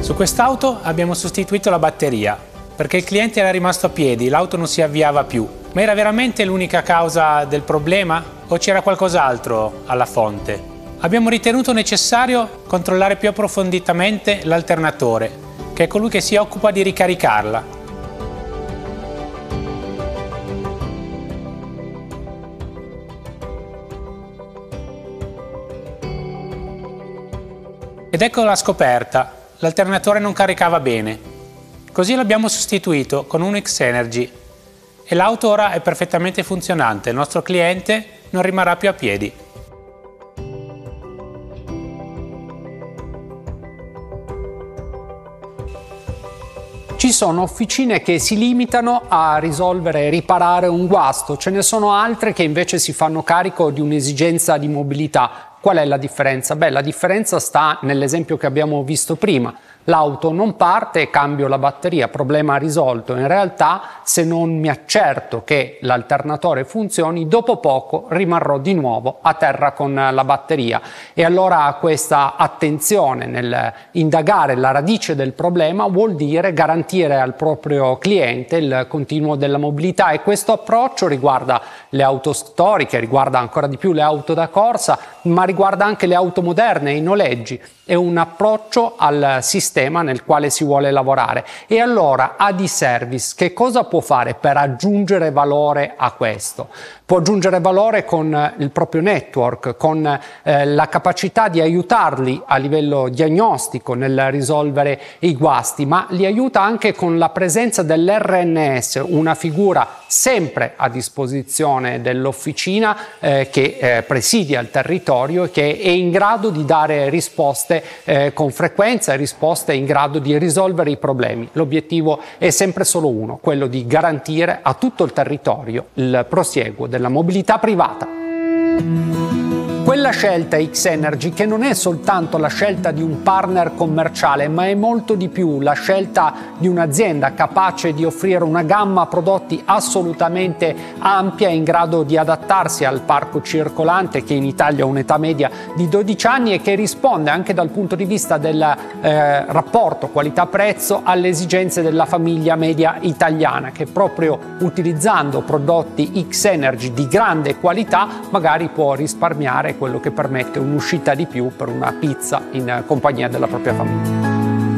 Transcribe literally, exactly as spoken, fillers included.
Su quest'auto abbiamo sostituito la batteria, perché il cliente era rimasto a piedi, l'auto non si avviava più. Ma era veramente l'unica causa del problema o c'era qualcos'altro alla fonte? Abbiamo ritenuto necessario controllare più approfonditamente l'alternatore, che è colui che si occupa di ricaricarla. Ed ecco la scoperta, l'alternatore non caricava bene. Così l'abbiamo sostituito con un X-Energy e l'auto ora è perfettamente funzionante, il nostro cliente non rimarrà più a piedi. Ci sono officine che si limitano a risolvere e riparare un guasto, ce ne sono altre che invece si fanno carico di un'esigenza di mobilità. Qual è la differenza? Beh, la differenza sta nell'esempio che abbiamo visto prima. L'auto non parte e cambio la batteria, problema risolto. In realtà, se non mi accerto che l'alternatore funzioni, dopo poco rimarrò di nuovo a terra con la batteria. E allora questa attenzione nel indagare la radice del problema vuol dire garantire al proprio cliente il continuo della mobilità, e questo approccio riguarda le auto storiche, riguarda ancora di più le auto da corsa, ma riguarda anche le auto moderne e i noleggi. È un approccio al sistema nel quale si vuole lavorare. E allora Adiservice che cosa può fare per aggiungere valore a questo? Può aggiungere valore con il proprio network, con eh, la capacità di aiutarli a livello diagnostico nel risolvere i guasti, ma li aiuta anche con la presenza dell'R N S, una figura sempre a disposizione dell'officina eh, che eh, presidia il territorio e che è in grado di dare risposte Eh, con frequenza e risposte in grado di risolvere i problemi. L'obiettivo è sempre solo uno, quello di garantire a tutto il territorio il prosieguo della mobilità privata. Quella scelta X-Energy, che non è soltanto la scelta di un partner commerciale, ma è molto di più la scelta di un'azienda capace di offrire una gamma prodotti assolutamente ampia, in grado di adattarsi al parco circolante, che in Italia ha un'età media di dodici anni e che risponde anche dal punto di vista del eh, rapporto qualità-prezzo alle esigenze della famiglia media italiana, che proprio utilizzando prodotti X-Energy di grande qualità magari può risparmiare quello che permette un'uscita di più per una pizza in compagnia della propria famiglia.